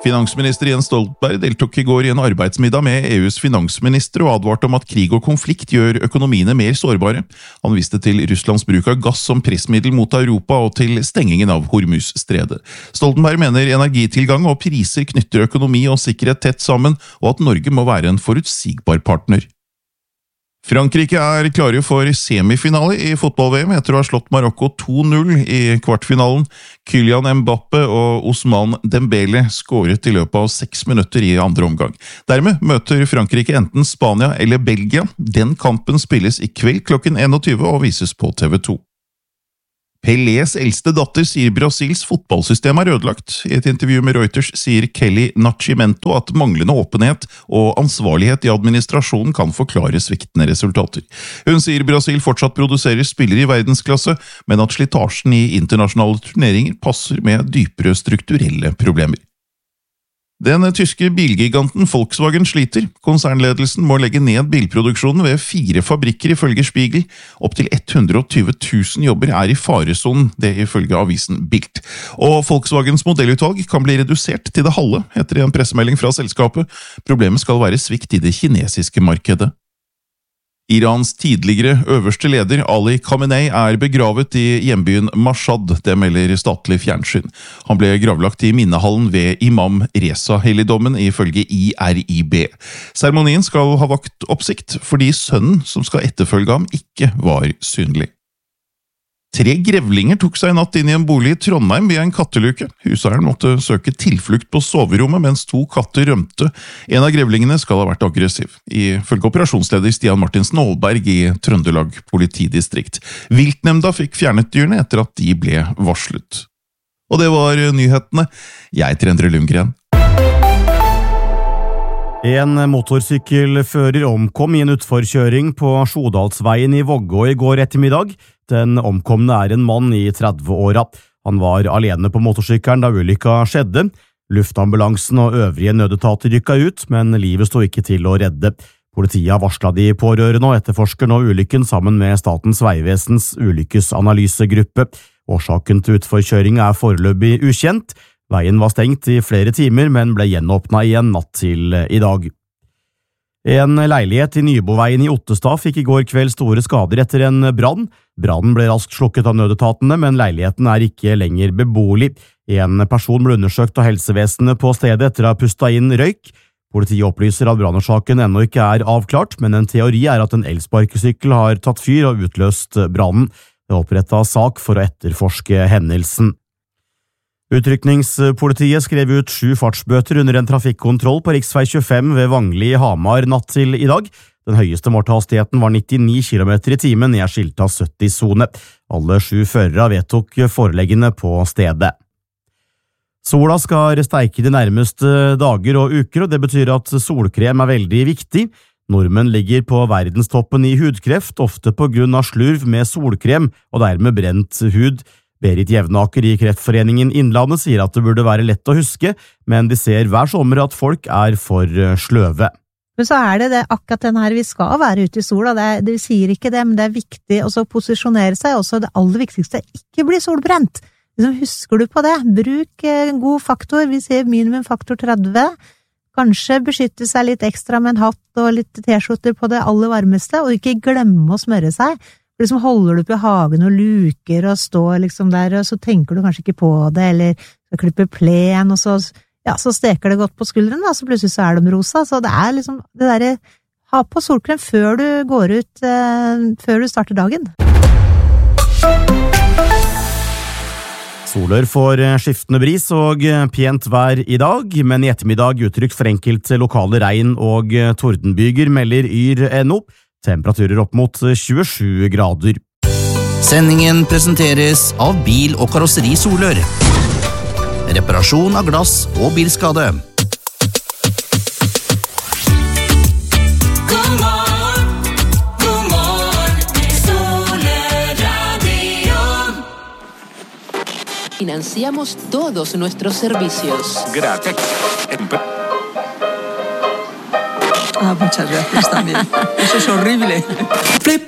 Finansminister Jens Stoltenberg deltok i går i en arbeidsmiddag med EUs finansminister og advarte om at krig og konflikt gjør økonomiene mer sårbare. Han viste til Russlands bruk av gass som pressmiddel mot Europa og til stengingen av Hormuz-stredet. Stoltenberg mener energitilgang og priser knytter økonomi og sikkerhet tett sammen, og at Norge må være en forutsigbar partner. Frankrike er klare for semifinale i fotball-VM etter å ha slått Marokko 2-0 i kvartfinalen. Kylian Mbappe og Ousmane Dembélé skåret i løpet av 6 minutter i andre omgang. Dermed møter Frankrike enten Spania eller Belgia. Den kampen spilles i kveld klokken 21 og vises på TV 2. Pelés eldste datter sier Brasils fotballsystem er ødelagt. I et intervju med Reuters sier Kelly Nascimento at manglende åpenhet og ansvarlighet i administrasjonen kan forklare sviktende resultater. Hun sier Brasil fortsatt produserer spillere i verdensklasse, men at slitasjen i internasjonale turneringer passer med dypere strukturelle problemer. Den tyske bilgiganten Volkswagen sliter. Konsernledelsen må legge ned bilproduksjonen ved 4 fabrikker ifølge Spiegel. Opp til 120 000 jobber er i faresonen, det ifølge avisen Bild. Og Volkswagens modellutvalg kan bli redusert til det halve etter en pressemelding fra selskapet. Problemet skal være svikt i det kinesiske markedet. Irans tidligere øverste leder Ali Khamenei er begravet i hjembyen Mashhad, det melder statlig fjernsyn. Han ble gravlagt i minnehallen ved Imam Reza-helligdommen ifølge IRIB. Seremonien skal ha vakt oppsikt fordi sønnen som skal etterfølge ham ikke var synlig. 3 grevlinger tok seg natt inn i en bolig i Trondheim via en katteluke. Huseieren måtte søke tilflukt på soverommet mens 2 katter rømte. En av grevlingene skal ha vært aggressiv, ifølge operasjonsleder Stian Martinsen Aalberg i Trøndelag politidistrikt. Viltnemnda fikk fjernet dyrene etter at de ble varslet. Og det var nyhetene. Jeg heter Endre Lundgren. En motorsykkelfører omkom i en utforkjøring på Sjodalsveien i Vågå i går ettermiddag. Den omkomne er en mann i 30-åra. Han var alene på motorsykkelen da ulykka skjedde. Luftambulansen og øvrige nødetater rykka ut, men livet sto ikke til å redde. Politiet har varslet de pårørende og etterforsker nå ulykken sammen med Statens vegvesens ulykkesanalysegruppe. Årsaken til utforkjøring er foreløpig ukjent. Veien var stengt i flere timer, men ble gjenåpnet igjen natt til i dag. En leilighet i Nyboveien i Ottestad fikk i går kveld store skader etter en brann. Brannen ble raskt slukket av nødetatene, men leiligheten er ikke lenger beboelig. En person ble undersøkt av helsevesenet på stedet etter å ha pustet inn røyk. Politiet opplyser at brannårsaken ennå ikke er avklart, men en teori er at en elsparkesykkel har tatt fyr og utløst brannen. Det er opprettet sak for å etterforske hendelsen. Utrykningspolitiet skrev ut 7 fartsbøter under en trafikkontroll på riksvei 25 ved Vangli i Hamar natt til i dag. Den høyeste målte hastigheten var 99 km i timen i en skilta 70-sone. Alle 7 førere vedtok foreleggene på stedet. Sola skal steike de nærmeste dager og uker, og det betyr at solkrem er veldig viktig. Nordmenn ligger på verdenstoppen i hudkreft, ofte på grunn av slurv med solkrem og dermed brent hud. Berit Jevnaker i Kreftforeningen Innlandet sier at det burde være lett å huske, men de ser hver sommer at folk er for sløve. Men så er det akkurat den her, vi skal være ute i sola, det sier ikke det, men det er viktig å posisjonere seg, også det aller viktigste, ikke bli solbrent. Husker du på det? Bruk en god faktor, vi sier minimum faktor 30, kanskje beskytte seg litt ekstra med en hatt og litt t-skjorter på det aller varmeste, og ikke glemme å smøre seg. Holder du på i hagen og luker og står der, og så tenker du kanskje ikke på det, eller så klipper plen, og så steker det godt på skulderen, og så plutselig så er de rosa, så det er det der, ha på solkrem før du går ut, før du starter dagen. Soler får skiftende bris og pent vær i dag, men i ettermiddag uttrykk for enkelte lokale regn- og tordenbyger, melder Yr.no. Temperaturer opp mot 27 grader. Sendingen presenteres av Bil- og Karosseri Solør. Reparasjon av glass og bilskade. God morgen, Solør-radion. Financiamos todos nuestros servicios. Gracias. Muchas gracias también. Eso es horrible.